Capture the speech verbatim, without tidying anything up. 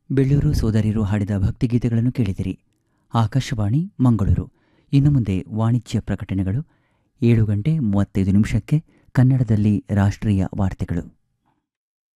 ಬೆಳ್ಳೂರು ಸೋದರಿಯರು ಹಾಡಿದ ಭಕ್ತಿಗೀತೆಗಳನ್ನು ಕೇಳಿದಿರಿ. ಆಕಾಶವಾಣಿ ಮಂಗಳೂರು. ಇನ್ನು ಮುಂದೆ ವಾಣಿಜ್ಯ ಪ್ರಕಟಣೆಗಳು. ಏಳು ಗಂಟೆ ಮೂವತ್ತೈದು ನಿಮಿಷಕ್ಕೆ ಕನ್ನಡದಲ್ಲಿ ರಾಷ್ಟ್ರೀಯ ವಾರ್ತೆಗಳು.